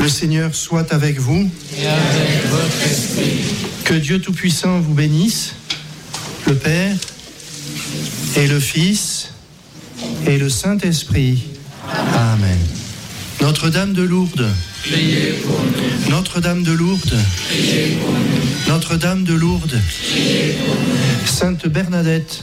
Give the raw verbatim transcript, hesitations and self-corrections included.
Le Seigneur soit avec vous. Et avec votre esprit. Que Dieu Tout-Puissant vous bénisse, le Père et le Fils et le Saint-Esprit. Amen. Notre-Dame de Lourdes, Priez pour nous. Notre-Dame de Lourdes, Priez pour nous. Notre-Dame de Lourdes, Priez pour nous. Sainte Bernadette,